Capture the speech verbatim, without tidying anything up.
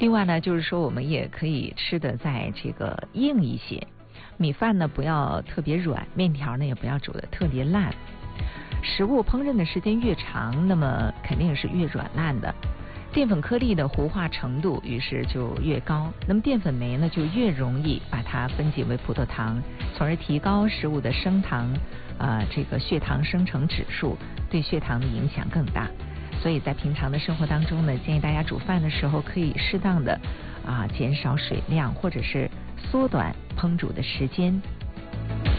另外呢，就是说我们也可以吃的在这个硬一些，米饭呢不要特别软，面条呢也不要煮的特别烂。食物烹饪的时间越长，那么肯定是越软烂的。淀粉颗粒的糊化程度于是就越高，那么淀粉酶呢就越容易把它分解为葡萄糖，从而提高食物的升糖，呃，这个血糖生成指数，对血糖的影响更大。所以在平常的生活当中呢，建议大家煮饭的时候可以适当的啊减少水量，或者是缩短烹煮的时间。